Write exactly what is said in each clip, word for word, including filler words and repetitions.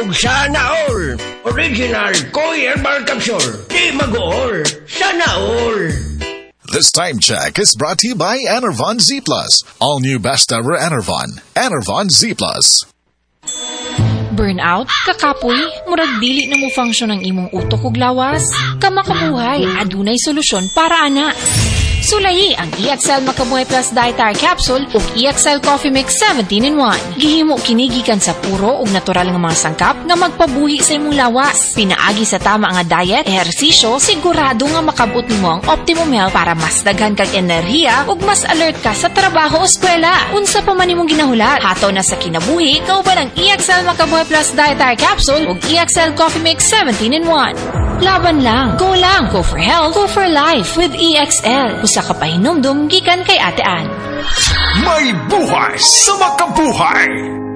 og Sana All. Original Koy Herbal Capsule. Di mag-all. Sana All. This time check is brought to you by Enervon Z Plus. All new best ever Enervon. Enervon Z Plus. Burnout, kakapoy, murag dili na mo function ang imong utok ug lawas. Kamakabuhay, adunay solusyon para ana. Sulayi ang E X L Makabuhay Plus Dietary Capsule ug E X L Coffee Mix seventeen in one. Gihimo kinigikan sa puro ug natural nga mga sangkap nga magpabuhi sa imong lawas. Pinaagi sa tama nga diet, ehersisyo, sigurado nga makabot nimo ang optimum health para mas daghan kag enerhiya ug mas alert ka sa trabaho o eskwela. Unsa pa man imong ginahulat, hataw na sa kinabuhi, kauban ang E X L Makabuhay Plus Dietary Capsule ug E X L Coffee Mix seventeen in one. Laban lang, go lang, go for health, go for life with E X L. Usa ka pahinumdum gikan kay Ate Ann. May buhay sa makabuhay!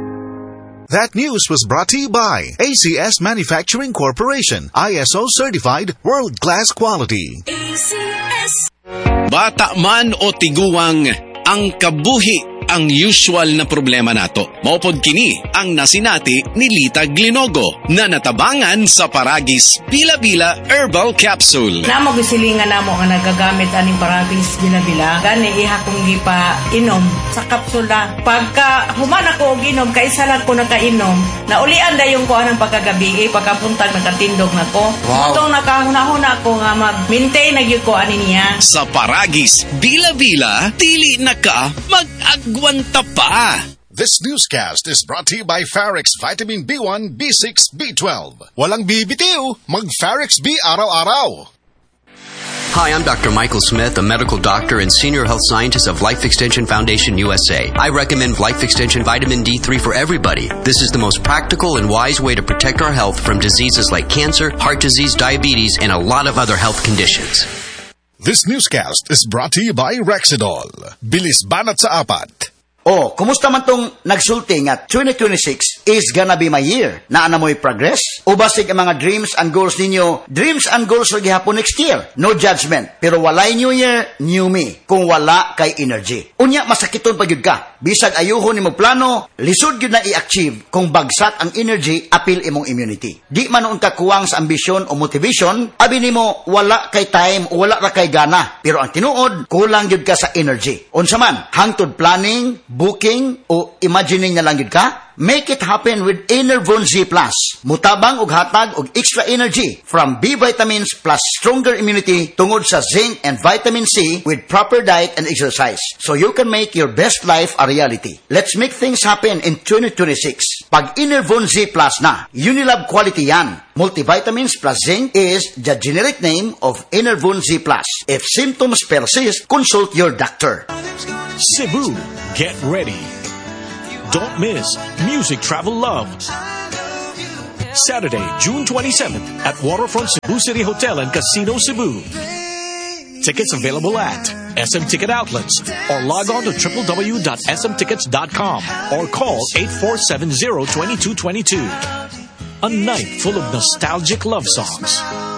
That news was brought to you by A C S Manufacturing Corporation, I S O certified world-class quality. A C S. Bata man o tiguang, ang kabuhi ang usual na problema nato. Maupod kini ang nasinati ni Lita Glinogo na natabangan sa Paragis Bila-Bila Herbal Capsule. Namo gisilingan namo nga nagagamit aning Paragis Bila-Bila. Gani iha kong gipa inom sa kapsula. Pagka human ako og inom, kaisa lang ko nakainom, naulian dayon ko anang pagkagabi, eh, pagkapuntag nakatindog nako. Wow. Itong nakahuna-huna ko nga mag-maintain na gyud ko ani niya. Sa Paragis Bila-Bila, dili na ka mag-agwanta pa. This newscast is brought to you by Farix Vitamin B one, B six, B twelve. Walang bibitiw, mag-Farix B araw-araw. Hi, I'm Doctor Michael Smith, a medical doctor and senior health scientist of Life Extension Foundation U S A. I recommend Life Extension Vitamin D three for everybody. This is the most practical and wise way to protect our health from diseases like cancer, heart disease, diabetes, and a lot of other health conditions. This newscast is brought to you by Rexidol. Bilis banat sa apat. Oh, kumusta man tong nagsulti nga twenty twenty-six is gonna be my year? Naa na mo'y progress? O basig ang mga dreams and goals ninyo, dreams and goals sa gihapon next year? No judgment. Pero walay new year, new me. Kung wala kay energy. Unya, masakiton pa yun ka. Bisag ayuhon ni mo plano, lisod yun na i-achieve kung bagsak ang energy, apil imong immunity. Di man noon ka kuwang sa ambisyon o motivation, abi ni mo wala kay time o wala ra kay gana. Pero ang tinuod, kulang yun ka sa energy. Unsa man, hangtod planning, booking, o imagining na lang yun ka? Make it happen with Enervon Z Plus. Mutabang og hatag og extra energy from B vitamins plus stronger immunity tungod sa zinc and vitamin C with proper diet and exercise. So you can make your best life a reality. Let's make things happen in twenty twenty-six. Pag Enervon Z Plus na, Unilab quality yan. Multivitamins plus zinc is the generic name of Enervon Z Plus. If symptoms persist, consult your doctor. Cebu, get ready. Don't miss Music Travel Love. Saturday, June twenty-seventh at Waterfront Cebu City Hotel and Casino Cebu. Tickets available at S M Ticket Outlets or log on to w w w dot s m tickets dot com or call eight four seven zero, two two two two. A night full of nostalgic love songs.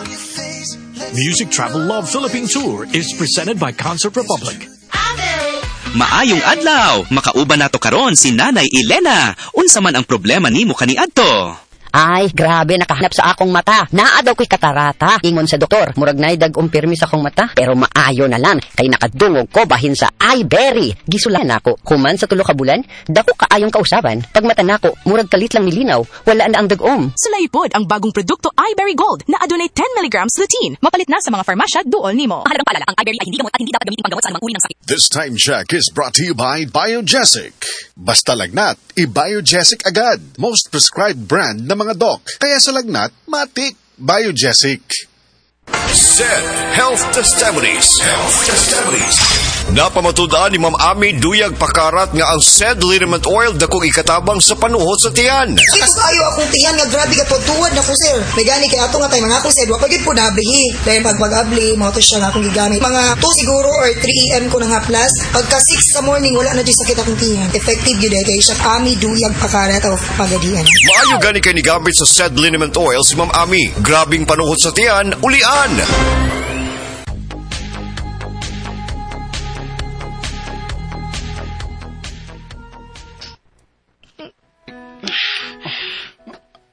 Music Travel Love Philippine Tour is presented by Concert Republic. Maayong adlaw, makauban nato karon si Nanay Elena. Unsa man ang problema nimo kaniadto? Ay, grabe, nakahanap sa akong mata. Naa daw ko'y katarata. Ingon sa doktor, murag na'y dag-umpirmi sa akong mata. Pero maayo na lang, kay nakadungog ko bahin sa iBerry. Gisulan ako. Human sa tulo ka bulan, dako kaayong kausaban. Pag mata nako, murag kalit lang nilinaw. Wala na ang dag-om. Sulaypod ang bagong produkto iBerry Gold na adunay ten milligrams lutein. Mapalit na sa mga farmasya duol nimo. Mahalagang paalala, ang iBerry ay hindi gamot at hindi dapat gamitin panggamot sa anumang uri ng sakit. This time check is brought to you by Biogesic. Basta lagnat, i-Biogesic agad. Most prescribed brand na mga doc. Kaya sa lagnat, matik. Biogesic. S E D Health Testimonies. Health Testimonies. Napamatudaan ni Ma'am Ami Duyag Pakarat nga ang S E D liniment oil dakong ikatabang sa panuhot sa tiyan. Ito kayo akong tiyan nga grabe ka tuwad na ko sir. May gani kay ato nga tayo mga akong S E D wa pagid po nablihi. Dahil pag pag-abli mga to siya nga akong gigamit. Mga two siguro or three a m ko na nga plus. Pagka six sa morning wala na di sakit akong tiyan. Effective yun eh kay siya Ami Duyag Pakarat of Pagadian. Maayo gani kay ni gamit sa S E D liniment oil si Ma'am Ami. Grabing panuhot sa tiyan, ulian.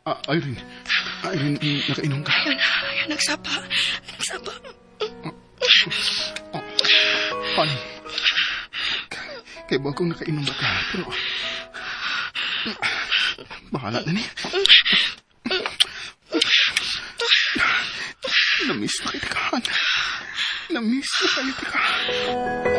Ah, Irene. Irene, nakainom ka? Ayun, ayun, nagsapa. Nagsapa. Oh, honey. Kaya ba akong nakainom ba ka? Pero, bahala na ni. Na-miss na kita ka, Han. Na-miss na kita ka.